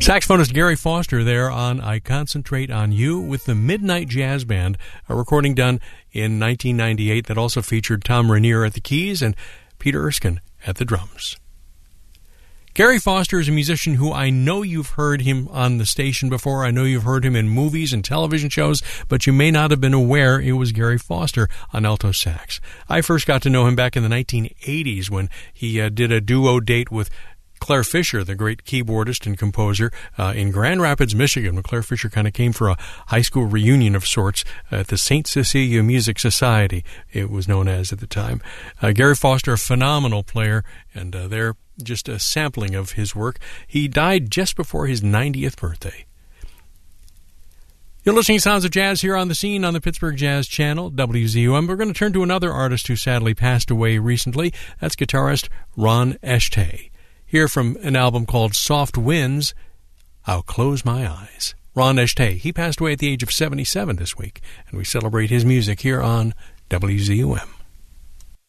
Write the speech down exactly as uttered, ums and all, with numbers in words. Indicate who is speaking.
Speaker 1: Saxophonist Gary Foster there on I Concentrate on You with the Midnight Jazz Band, a recording done in nineteen ninety-eight that also featured Tom Rainier at the keys and Peter Erskine at the drums. Gary Foster is a musician who I know you've heard him on the station before. I know you've heard him in movies and television shows, but you may not have been aware it was Gary Foster on alto sax. I first got to know him back in the nineteen eighties when he uh, did a duo date with Claire Fisher, the great keyboardist and composer, uh, in Grand Rapids, Michigan, when Claire Fisher kind of came for a high school reunion of sorts at the Saint Cecilia Music Society, it was known as at the time. Uh, Gary Foster, a phenomenal player, and uh, they're just a sampling of his work. He died just before his ninetieth birthday. You're listening to Sounds of Jazz here on the scene on the Pittsburgh Jazz Channel, W Z U M. We're going to turn to another artist who sadly passed away recently. That's guitarist Ron Eshtay. Here from an album called Soft Winds, I'll Close My Eyes. Ron Eshtay, he passed away at the age of seventy-seven this week, and we celebrate his music here on W Z U M.